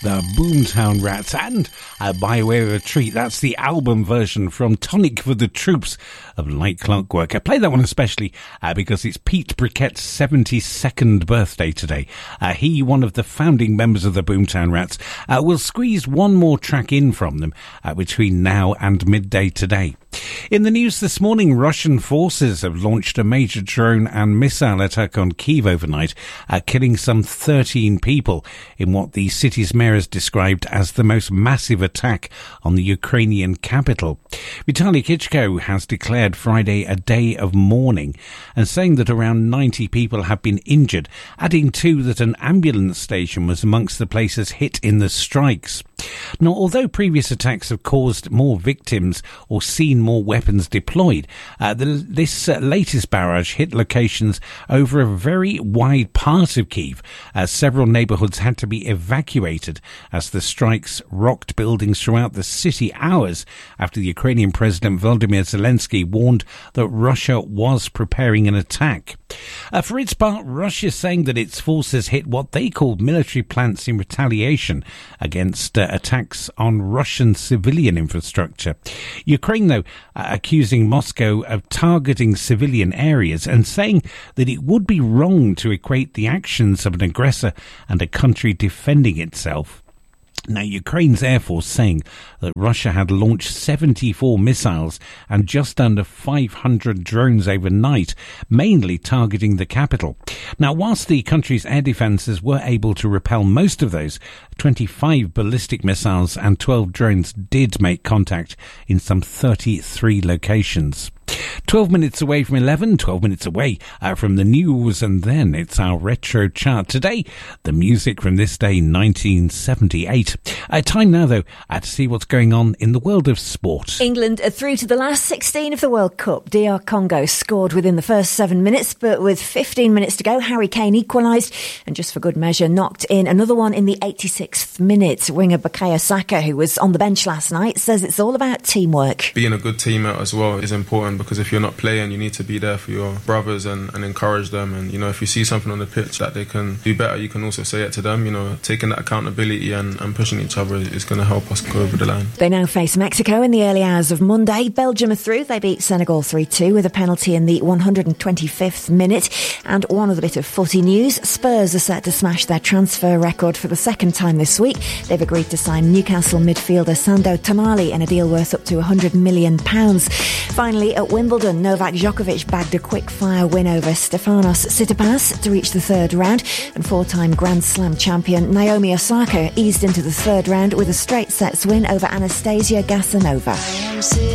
the Boomtown Rats, and by way of a treat, that's the album version from Tonic for the Troops of Like Clockwork. I play that one especially because it's Pete Briquette's 72nd birthday today. He, one of the founding members of the Boomtown Rats, will squeeze one more track in from them between now and midday today. In the news this morning, Russian forces have launched a major drone and missile attack on Kyiv overnight, killing some 13 people in what the city's mayor has described as the most massive attack on the Ukrainian capital. Vitaly Klitschko has declared Friday a day of mourning and saying that around 90 people have been injured, adding too that an ambulance station was amongst the places hit in the strikes. Now, although previous attacks have caused more victims or seen more weapons deployed, this latest barrage hit locations over a very wide part of Kyiv, as several neighbourhoods had to be evacuated as the strikes rocked buildings throughout the city hours after the Ukrainian President Volodymyr Zelensky warned that Russia was preparing an attack. For its part, Russia is saying that its forces hit what they called military plants in retaliation against attacks on Russian civilian infrastructure. Ukraine, though, accusing Moscow of targeting civilian areas and saying that it would be wrong to equate the actions of an aggressor and a country defending itself. Now, Ukraine's Air Force saying that Russia had launched 74 missiles and just under 500 drones overnight, mainly targeting the capital. Now, whilst the country's air defences were able to repel most of those, 25 ballistic missiles and 12 drones did make contact in some 33 locations. 12 minutes away from 11, 12 minutes away from the news, and then it's our retro chart. Today, the music from this day, 1978. Time now, though, to see what's going on in the world of sport. England are through to the last 16 of the World Cup. DR Congo scored within the first 7 minutes, but with 15 minutes to go, Harry Kane equalised and just for good measure knocked in another one in the 86th minute. Winger Bukayo Saka, who was on the bench last night, says it's all about teamwork. Being a good teammate as well is important, because if you're not playing, you need to be there for your brothers and encourage them. And, you know, if you see something on the pitch that they can do better, you can also say it to them. You know, taking that accountability and pushing each other is going to help us go over the line. They now face Mexico in the early hours of Monday. Belgium are through. They beat Senegal 3-2 with a penalty in the 125th minute. And one other bit of footy news, Spurs are set to smash their transfer record for the second time this week. They've agreed to sign Newcastle midfielder Sando Tonali in a deal worth up to £100 million. Finally, at Wimbledon, Novak Djokovic bagged a quick-fire win over Stefanos Tsitsipas to reach the third round, and four-time Grand Slam champion Naomi Osaka eased into the third round with a straight sets win over Anastasia Gasanova.